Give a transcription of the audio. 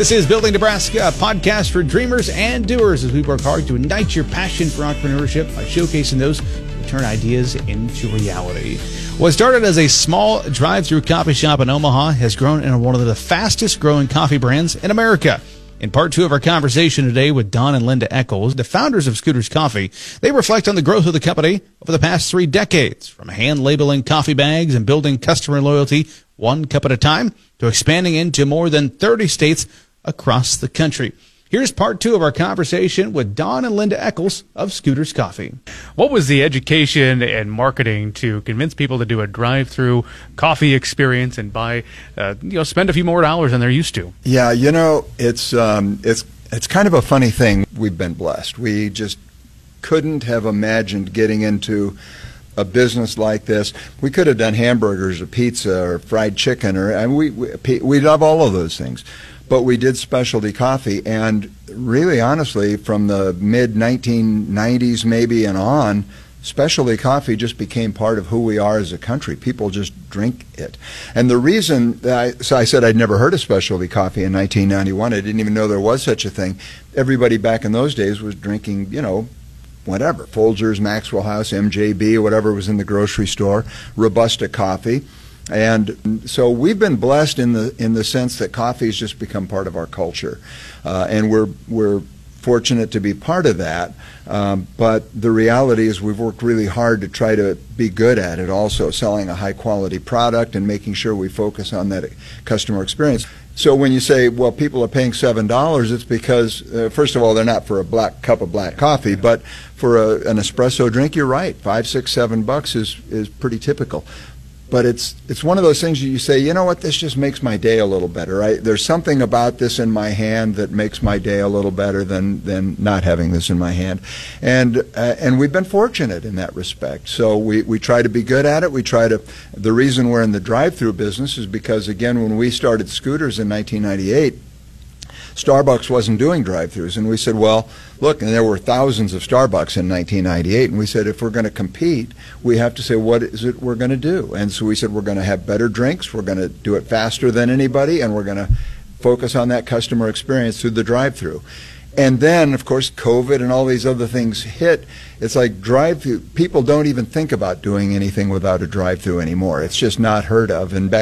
This is Building Nebraska, a podcast for dreamers and doers as we work hard to ignite your passion for entrepreneurship by showcasing those who turn ideas into reality. What started as a small drive-through coffee shop in Omaha has grown into one of the fastest growing coffee brands in America. In part two of our conversation today with Don and Linda Eccles, the founders of Scooters Coffee, they reflect on the growth of the company over the past 3 decades, from hand-labeling coffee bags and building customer loyalty one cup at a time to expanding into more than 30 states across the country. Here's part two of our conversation with Don and Linda Eccles of Scooters Coffee. What was the education and marketing to convince people to do a drive-through coffee experience and buy, spend a few more dollars than they're used to? Yeah, it's kind of a funny thing. We've been blessed. We just couldn't have imagined getting into a business like this. We could have done hamburgers or pizza or fried chicken, we love all of those things. But we did specialty coffee, and really honestly, from the mid-1990s maybe and on, specialty coffee just became part of who we are as a country. People just drink it. And the reason so I said I'd never heard of specialty coffee in 1991. I didn't even know there was such a thing. Everybody back in those days was drinking, whatever, Folgers, Maxwell House, MJB, whatever was in the grocery store, Robusta coffee. And so we've been blessed in the sense that coffee has just become part of our culture, and we're fortunate to be part of that. But the reality is we've worked really hard to try to be good at it, also selling a high quality product and making sure we focus on that customer experience. So when you say, well, people are paying $7, it's because, first of all, they're not for a black cup of black coffee, but for an espresso drink, you're right. $5, $6, $7 is pretty typical. But it's one of those things you say, you know what, this just makes my day a little better. There's something about this in my hand that makes my day a little better than not having this in my hand. And we've been fortunate in that respect. So we try to be good at it. The reason we're in the drive-through business is because, again, when we started Scooters in 1998, Starbucks wasn't doing drive-thrus, and we said, well, look, and there were thousands of Starbucks in 1998, and we said, if we're going to compete, we have to say, what is it we're going to do? And so we said, we're going to have better drinks, we're going to do it faster than anybody, and we're going to focus on that customer experience through the drive-thru. And then, of course, COVID and all these other things hit. It's like drive-thru. People don't even think about doing anything without a drive-thru anymore. It's just not heard of. And back